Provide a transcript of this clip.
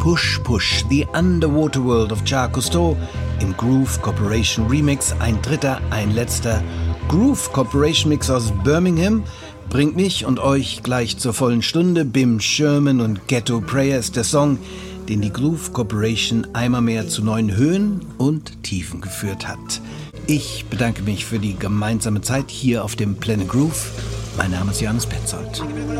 Push Push, The Underwater World of Jacques Cousteau im Groove Corporation Remix. Ein dritter, ein letzter Groove Corporation Mix aus Birmingham bringt mich und euch gleich zur vollen Stunde. Bim Sherman und Ghetto Prayer ist der Song, den die Groove Corporation einmal mehr zu neuen Höhen und Tiefen geführt hat. Ich bedanke mich für die gemeinsame Zeit hier auf dem Planet Groove. Mein Name ist Johannes Petzold.